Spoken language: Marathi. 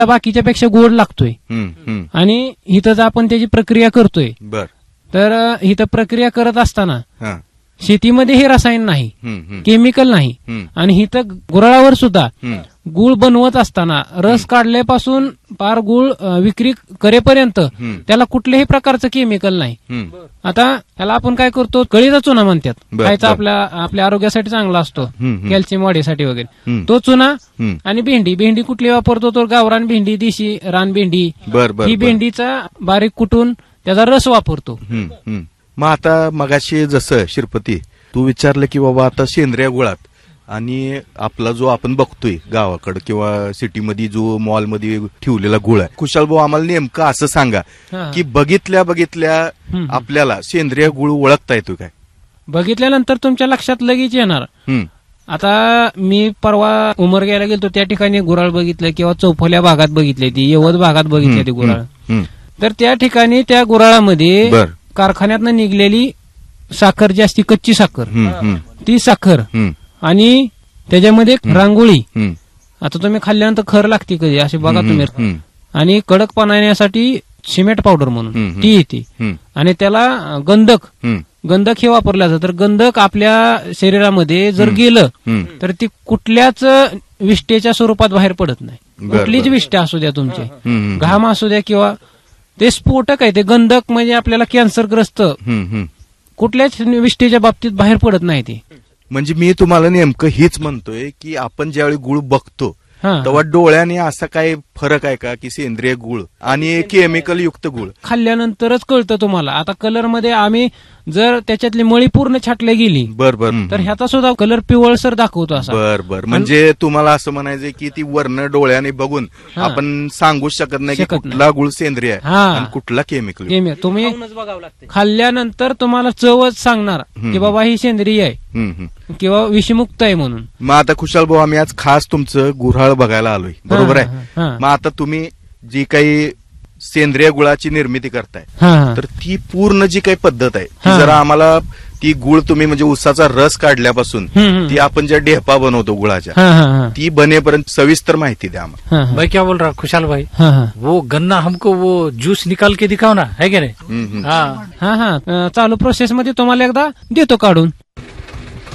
बाकीच्या पेक्षा गोड लागतोय. आणि इथं जर आपण त्याची प्रक्रिया करतोय तर इथं प्रक्रिया करत असताना शेतीमध्ये हे रसायन नाही, केमिकल नाही. आणि इथं गुराळावर सुद्धा गुळ बनवत असताना रस काढल्यापासून पार गुळ विक्री करेपर्यंत त्याला कुठल्याही प्रकारचं केमिकल नाही. आता त्याला आपण काय करतो, कळीचा चुना म्हणतात, खायचा आपल्या आरोग्यासाठी चांगला असतो, कॅल्शियम वाढीसाठी वगैरे. तो चुना आणि भेंडी कुठली वापरतो, तो गावरान भेंडी, देशी रान भेंडी, ही भेंडीचा बारीक कुटून त्याचा रस वापरतो. मग आता मगाशी जसं शिरपती तू विचारलं की बाबा आता सेंद्रिय गुळात आणि आपला जो आपण बघतोय गावाकडे किंवा सिटीमध्ये जो मॉलमध्ये ठेवलेला गुळ आहे, कुशाल भाऊ आम्हाला नेमकं असं सांगा की बघितल्या आपल्याला सेंद्रिय गुळ ओळखता येतो काय? बघितल्यानंतर तुमच्या लक्षात लगेच येणार. आता मी परवा उमरग्याला गेलो, त्या ठिकाणी गुराळ बघितलं किंवा चौफल्या भागात बघितली, ती यवत भागात बघितली ती गुराळ. तर त्या ठिकाणी त्या गुराळामध्ये कारखान्यातनं निघलेली साखर जी असती, कच्ची साखर, ती साखर आणि त्याच्यामध्ये रांगोळी. आता तुम्ही खाल्ल्यानंतर खर लागते कधी असे बघा तुम्ही. आणि कडकपणा येण्यासाठी सिमेंट पावडर म्हणून ती येते. आणि त्याला गंधक हे वापरलं जातं. तर गंधक आपल्या शरीरामध्ये जर गेलं तर ती कुठल्याच विष्टेच्या स्वरूपात बाहेर पडत नाही. कुठलीच विष्टे असू द्या तुमचे, घाम असू द्या किंवा ते स्फोटक आहे, ते गंधक म्हणजे आपल्याला कॅन्सरग्रस्त कुठल्याच विष्टेच्या बाबतीत बाहेर पडत नाही ते. म्हणजे मी तुम्हाला नेमकं हीच म्हणतोय की आपण ज्यावेळी गुळ बघतो तेव्हा डोळ्याने असा काय फरक आहे का की सेंद्रिय गुळ आणि केमिकल युक्त गुळ खाल्ल्यानंतरच कळतं तुम्हाला. आता कलर मध्ये आम्ही जर त्याच्यातली मळी पूर्ण छाटल्या गेली तर ह्याचा सुद्धा कलर पिवळसर दाखवतो असा. बरं म्हणजे तुम्हाला असं म्हणायचं की ती वर्ण डोळ्याने बघून आपण सांगू शकत नाही की कुठला गुळ सेंद्रिय आहे आणि कुठला केमिकल. तुम्ही खाल्ल्यानंतर तुम्हाला चवच सांगणार की बाबा ही सेंद्रिय आहे किंवा विषमुक्त आहे म्हणून. मग आता खुशाल भाऊ आम्ही आज खास तुमचं गुऱ्हाळ बघायला आलोय, बरोबर आहे. मग आता तुम्ही जी काही सेंद्रिय गुळाची निर्मिती करताय तर ती पूर्ण जी काही पद्धत आहे ती जरा आम्हाला, ती गुळ तुम्ही म्हणजे उसाचा रस काढल्यापासून ती आपण ज्या ढेपा बनवतो गुळाच्या ती बनेपर्यंत सविस्तर माहिती द्या आम्हाला. भाई क्या बोल रहा खुशाल भाई, वो गन्ना हमको वो ज्यूस निकाल के दिखाओ ना, है क्या नाही. चालू प्रोसेस मध्ये तुम्हाला एकदा देतो काढून.